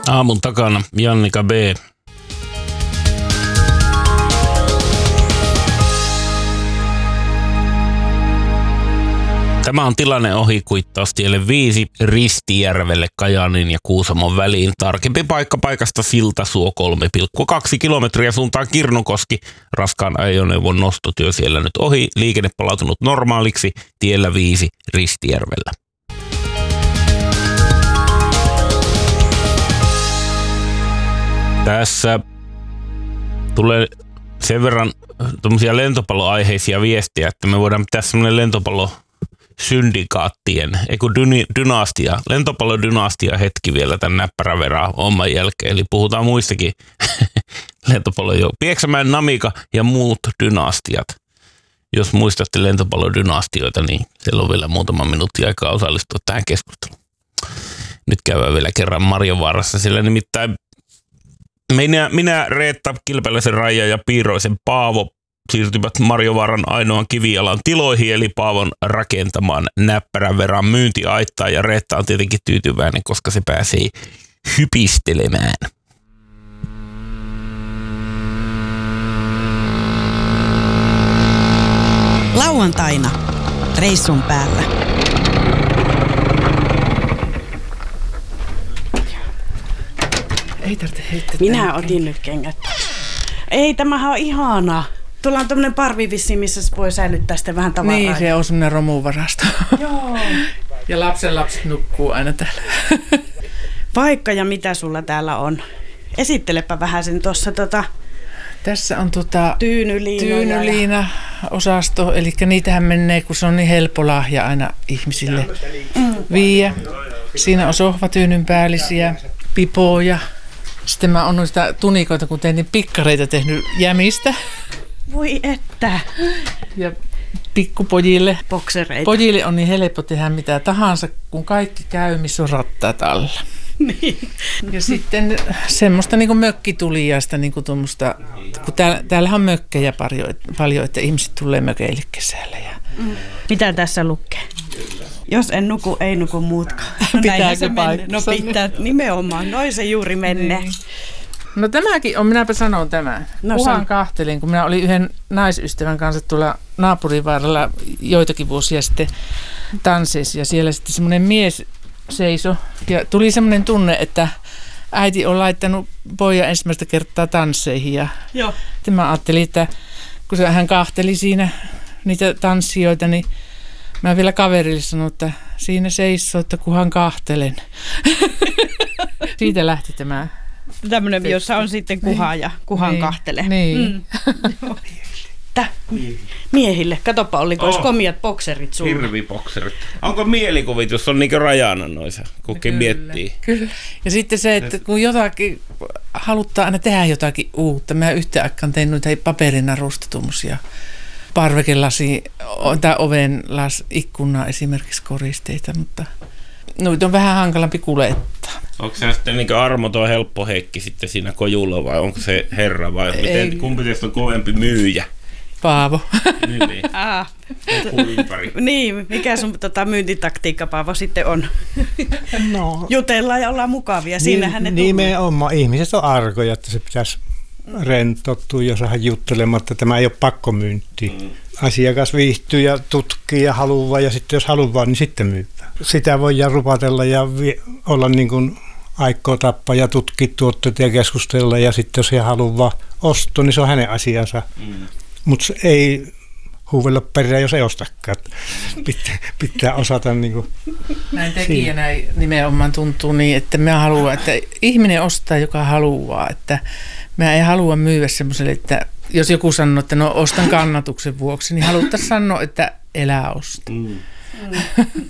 Aamun takana Jannika B. Tämä on tilanne ohikuittaustielle 5 Ristijärvelle Kajaanin ja Kuusamon väliin. Tarkempi paikka paikasta Siltasuo 3,2 kilometriä suuntaan Kirnukoski. Raskaan ajoneuvon nostotyö siellä nyt ohi. Liikenne palautunut normaaliksi tiellä 5 Ristijärvellä. Tässä tulee sen verran tuommoisia lentopalloaiheisia viestiä, että me voidaan pitää semmoinen lentopallosyndikaattien, dynastia, lentopallodynastia hetki vielä tämän näppäräverään homman jälkeen. Eli puhutaan muistakin lentopalloja. Pieksämäen Namika ja muut dynastiat. Jos muistatte lentopallodynastioita, niin siellä on vielä muutama minuutti aikaa osallistua tähän keskusteluun. Nyt käydään vielä kerran Marjovaarassa, sillä nimittäin minä, Reetta, Kilpeläisen Raija ja Piiroisen Paavo siirtyvät Marjovaaran ainoan kivijalan tiloihin, eli Paavon rakentamaan näppäräveran myyntiaittaa, ja Reetta on tietenkin tyytyväinen, koska se pääsee hypistelemään. Lauantaina reissun päällä. Ei tarvitse heittää. Minä otin nyt kengät. Ei, tämähän on ihana. Tuolla on tämmönen parvi vissiin, missä voi säilyttää sitten vähän tavaraa. Niin, se on semmoinen romuvarasto. Joo. Ja lapset nukkuu aina täällä. Vaikka ja mitä sulla täällä on? Esittelepä vähän sen tuossa Tässä on tyynyliina-osasto. eli niitähän menee, kun se on niin helppo lahja aina ihmisille viiä. Siinä on sohvatyynyn päällisiä, pipoja. Sitten mä oon noista tunikoita, kun tein niin pikkareita tehnyt jämistä. Voi että. Ja pikkupojille. Boksereita. Pojille on niin helppo tehdä mitä tahansa, kun kaikki käy, missä on rattaat alla. Niin. Ja sitten semmoista niin kuin mökkituliaista, niin kuin tuommoista, kun täällähän on mökkejä paljon, että ihmiset tulee mökeille kesällä. Mitä tässä lukee? Jos en nuku, ei nuku muutkaan. Pitääkö paikkansa? No pitää nimenomaan, noin se juuri menee. Niin. No tämäkin on, minäpä sanon tämän. Kuhan kahtelin, kun minä olin yhden naisystävän kanssa tuolla naapurivaaralla joitakin vuosia sitten tansseissa, ja siellä sitten semmoinen mies seiso, ja tuli semmoinen tunne, että äiti on laittanut pojan ensimmäistä kertaa tansseihin, ja mä ajattelin, että kun hän kahteli siinä niitä tanssijoita, niin mä vielä kaverille sanoin, että siinä seisoo, että kunhan kahtelen. Siitä lähti tämä. Tämmöinen, jossa on sitten kuha ja kuhan kahtele. Niin. Miehille. Katoppa, oliko olisi komiat bokserit sulla? Hirvibokserit. Onko mielikuvitus on niinku rajana noissa, kukin miettii? Kyllä. Ja sitten se, että kun jotakin haluttaa aina tehdä jotakin uutta. Mä yhtä aikaan tein noita paperinarusta tuommoisia parvekelasi tai ovenlas ikkunaa esimerkiksi koristeita, mutta noita on vähän hankalampi kuljettaa. Onko se sitten niin armoton helppo Heikki sitten siinä kojulla, vai onko se herra, vai miten, kumpi teistä on kovempi myyjä? Paavo. Niin, mikä sun myyntitaktiikka, Paavo, sitten on? No, jutellaan ja ollaan mukavia. Siinähän ne nimenomaan. Ihmiset on arkoja, että se pitäisi rentoutua ja saada juttelemaan, että tämä ei ole pakkomyynti. Asiakas viihtyy ja tutkii ja haluaa, ja sitten jos haluaa, niin sitten myypää. Sitä voidaan rupatella ja olla niin kuin aikoo tappaa ja tutkia tuotteita ja keskustella, ja sitten jos he haluaa ostaa, niin se on hänen asiansa. Mutta ei huuvella perään, jos ei ostakaan. Pitää osata. Niin kuin näin tekijänä nimenomaan tuntuu niin, että mä haluan, että ihminen ostaa, joka haluaa. Että mä en halua myydä semmoiselle, että jos joku sanoo, että no ostan kannatuksen vuoksi, niin haluttaisiin sanoa, että elää osta.